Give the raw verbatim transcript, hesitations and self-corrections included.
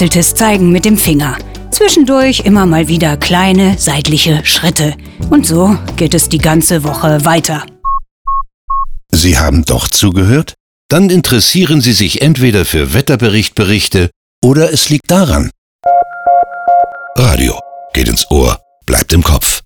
vereinzeltes Zeigen mit dem Finger. Zwischendurch immer mal wieder kleine seitliche Schritte. Und so geht es die ganze Woche weiter. Sie haben doch zugehört? Dann interessieren Sie sich entweder für Wetterberichtberichte oder es liegt daran. Radio geht ins Ohr, bleibt im Kopf.